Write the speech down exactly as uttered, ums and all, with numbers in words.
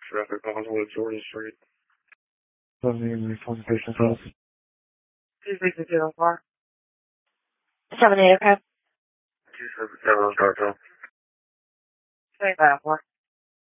Traffic Oswald, Georgia Street. Seven eight one patient's house. two six zero four. seven eight, okay. two six zero, Cartel. twenty-five four.